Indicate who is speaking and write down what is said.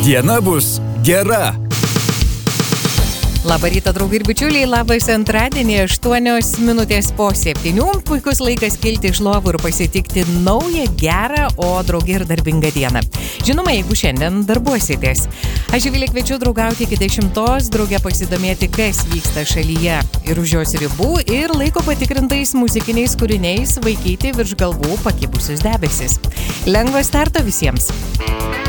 Speaker 1: Diena bus gera.
Speaker 2: Labą rytą, draugai ir bičiuliai, labas antradienį, 8 minutės po 7. Puikus laikas kilti iš lovų ir pasitikti naują, gerą, o draugai ir darbingą dieną. Žinoma, jeigu šiandien darbuositės. Aš Živilė kviečiu draugauti iki 10, draugę pasidomėti, kas vyksta šalyje ir už jos ribų, ir laiko patikrintais muzikiniais kūriniais vaikyti virš galvų pakibusius debesis. Lengvo starto visiems.